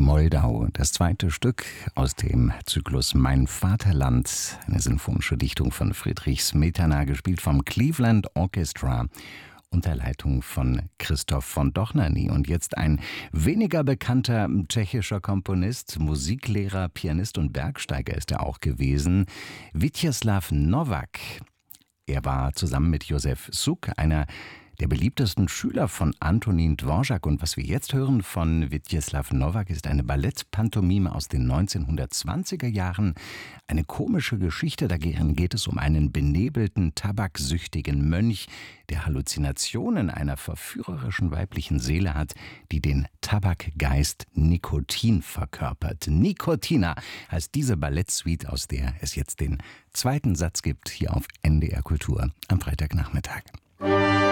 Moldau, das zweite Stück aus dem Zyklus Mein Vaterland, eine sinfonische Dichtung von Friedrich Smetana, gespielt vom Cleveland Orchestra unter Leitung von Christoph von Dohnanyi. Und jetzt ein weniger bekannter tschechischer Komponist, Musiklehrer, Pianist und Bergsteiger ist er auch gewesen, Vítězslav Novák. Er war zusammen mit Josef Suk einer der beliebtesten Schüler von Antonín Dvořák. Und was wir jetzt hören von Vítězslav Novák ist eine Ballettpantomime aus den 1920er Jahren. Eine komische Geschichte, darin geht es um einen benebelten, tabaksüchtigen Mönch, der Halluzinationen einer verführerischen weiblichen Seele hat, die den Tabakgeist Nikotin verkörpert. Nikotina heißt diese Ballettsuite, aus der es jetzt den zweiten Satz gibt, hier auf NDR Kultur am Freitagnachmittag.